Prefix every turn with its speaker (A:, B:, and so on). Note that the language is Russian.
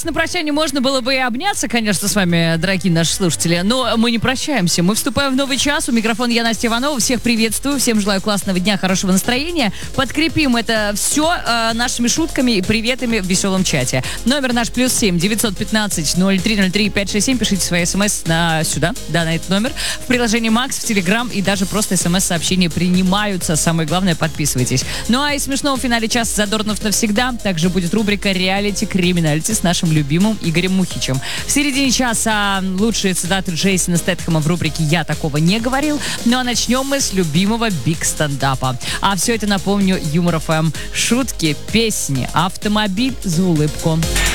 A: знаете, на прощание можно было бы и обняться, конечно, с вами, дорогие наши слушатели, но мы не прощаемся. Мы вступаем в новый час. У микрофона я, Настя Иванова. Всех приветствую, всем желаю классного дня, хорошего настроения. Подкрепим это все нашими шутками и приветами в веселом чате. Номер наш +7 915 0303 567. Пишите свои смс сюда, на этот номер. В приложении Макс, в Телеграм и даже просто смс-сообщения принимаются. Самое главное, подписывайтесь. Ну а и смешного в финале часа Задорнов навсегда. Также будет рубрика «Реалити Криминальти» с нашим любимым Игорем Мухичем. В середине часа лучшие цитаты Джейсона Стэтхэма в рубрике «Я такого не говорил». Ну а начнем мы с любимого биг стендапа. А все это, напомню, Юмор ФМ. Шутки, песни, автомобиль за улыбку.